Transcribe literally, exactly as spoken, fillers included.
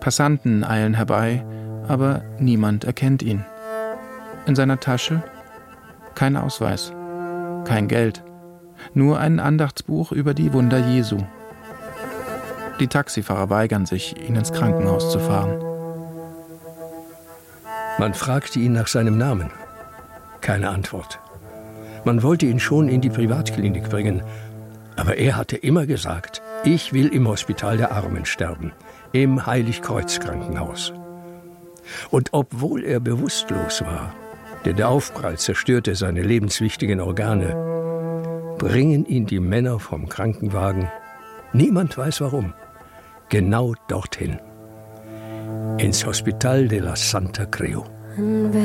Passanten eilen herbei, aber niemand erkennt ihn. In seiner Tasche kein Ausweis, kein Geld, nur ein Andachtsbuch über die Wunder Jesu. Die Taxifahrer weigern sich, ihn ins Krankenhaus zu fahren. Man fragte ihn nach seinem Namen. Keine Antwort. Man wollte ihn schon in die Privatklinik bringen, aber er hatte immer gesagt, ich will im Hospital der Armen sterben, im Heiligkreuz-Krankenhaus. Und obwohl er bewusstlos war, denn der Aufprall zerstörte seine lebenswichtigen Organe, bringen ihn die Männer vom Krankenwagen, niemand weiß warum, genau dorthin, ins Hospital de la Santa Creu.